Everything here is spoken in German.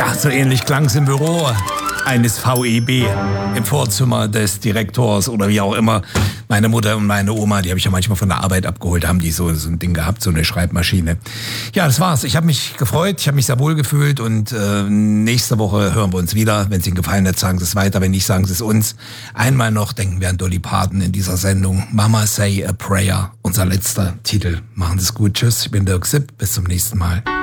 Ja, so ähnlich klang's im Büro eines VEB, im Vorzimmer des Direktors oder wie auch immer. Meine Mutter und meine Oma, die habe ich ja manchmal von der Arbeit abgeholt, haben die so ein Ding gehabt, so eine Schreibmaschine. Ja, das war's. Ich habe mich gefreut, ich habe mich sehr wohl gefühlt und nächste Woche hören wir uns wieder. Wenn es Ihnen gefallen hat, sagen Sie es weiter. Wenn nicht, sagen Sie es uns. Einmal noch denken wir an Dolly Parton in dieser Sendung. Mama Say a Prayer, unser letzter Titel. Machen Sie es gut. Tschüss, ich bin Dirk Sipp. Bis zum nächsten Mal.